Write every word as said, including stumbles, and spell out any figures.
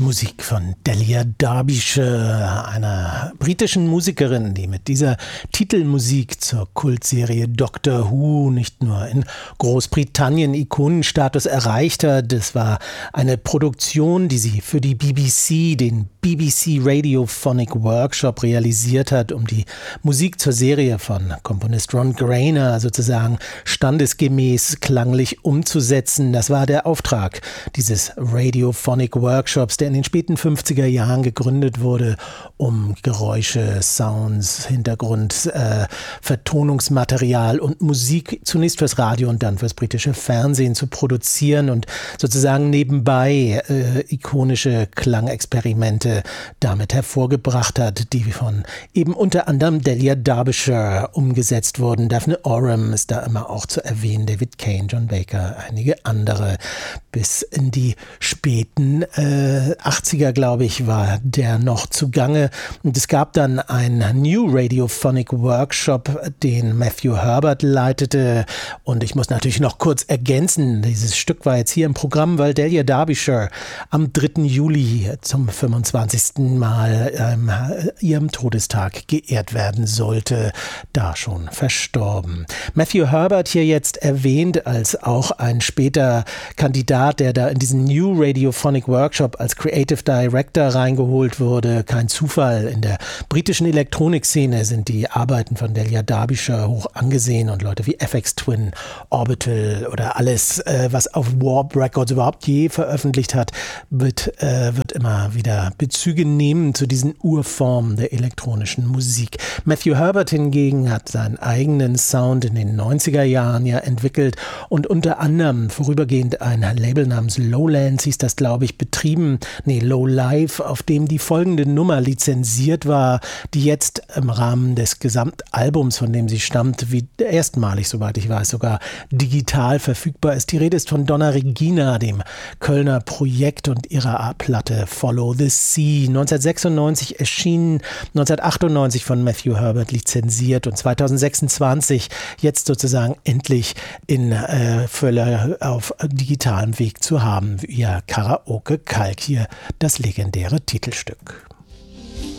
Musik von Delia Derbyshire, einer britischen Musikerin, die mit dieser Titelmusik zur Kultserie Doctor Who nicht nur in Großbritannien Ikonenstatus erreicht hat. Das war eine Produktion, die sie für die B B C, den B B C Radiophonic Workshop, realisiert hat, um die Musik zur Serie von Komponist Ron Grainer sozusagen standesgemäß klanglich umzusetzen. Das war der Auftrag dieses Radiophonic Workshops, der in den späten fünfziger Jahren gegründet wurde, um Geräusche, Sounds, Hintergrund, äh, Vertonungsmaterial und Musik zunächst fürs Radio und dann fürs britische Fernsehen zu produzieren und sozusagen nebenbei äh, ikonische Klangexperimente damit hervorgebracht hat, die von eben unter anderem Delia Derbyshire umgesetzt wurden. Daphne Oram ist da immer auch zu erwähnen, David Kane, John Baker, einige andere. Bis in die späten äh, achtziger, glaube ich, war der noch zugange. Und es gab dann einen New Radiophonic Workshop, den Matthew Herbert leitete. Und ich muss natürlich noch kurz ergänzen, dieses Stück war jetzt hier im Programm, weil Delia Derbyshire am dritten Juli zum fünfundzwanzigsten Mal ähm, ihrem Todestag geehrt werden sollte, da schon verstorben. Matthew Herbert hier jetzt erwähnt als auch ein später Kandidat, der da in diesen New Radiophonic Workshop als Creative Director reingeholt wurde. Kein Zufall. In der britischen Elektronikszene sind die Arbeiten von Delia Derbyshire hoch angesehen und Leute wie F X Twin, Orbital oder alles, äh, was auf Warp Records überhaupt je veröffentlicht hat, wird, äh, wird immer wieder Bezüge nehmen zu diesen Urformen der elektronischen Musik. Matthew Herbert hingegen hat seinen eigenen Sound in den neunziger Jahren ja entwickelt und unter anderem vorübergehend ein Label namens Lowlands, hieß das, glaube ich, betrieben, nee, Low Life, auf dem die folgende Nummer lizenziert war, die jetzt im Rahmen des Gesamtalbums, von dem sie stammt, wie erstmalig, soweit ich weiß, sogar digital verfügbar ist. Die Rede ist von Donna Regina, dem Kölner Projekt und ihrer A-Platte Follow the Sea. neunzehnhundertsechsundneunzig erschienen, neunzehnhundertachtundneunzig von Matthew Herbert lizenziert und zweitausendsechsundzwanzig jetzt sozusagen endlich in äh, Fülle auf digitalem Weg zu haben, via Karaoke Kalk, hier das legendäre Titelstück.